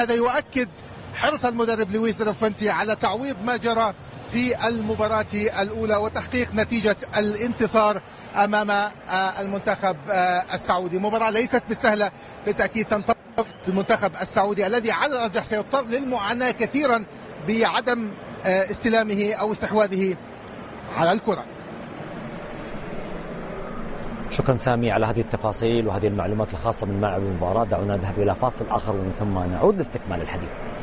هذا يؤكد حرص المدرب لويس دي لافونتي على تعويض ما جرى في المباراة الأولى وتحقيق نتيجة الانتصار أمام المنتخب السعودي. مباراة ليست بالسهلة بالتأكيد، تنتظر المنتخب السعودي الذي على الأرجح سيضطر للمعاناة كثيرا بعدم استلامه أو استحواذه على الكرة. شكرا سامي على هذه التفاصيل وهذه المعلومات الخاصة من ملعب المباراة. دعونا نذهب إلى فاصل آخر ومن ثم نعود لاستكمال الحديث.